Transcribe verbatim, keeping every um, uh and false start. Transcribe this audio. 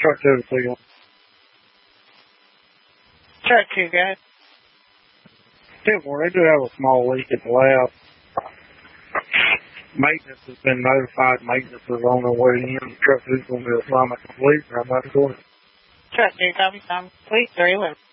Truck two to you. Truck two, guys. Fillmore, they do have a small leak at the lab. Maintenance has been notified. Maintenance is on their way in. Truck two's going to be assignment complete. I'm not going. Truck two, copy, time complete, three eleven.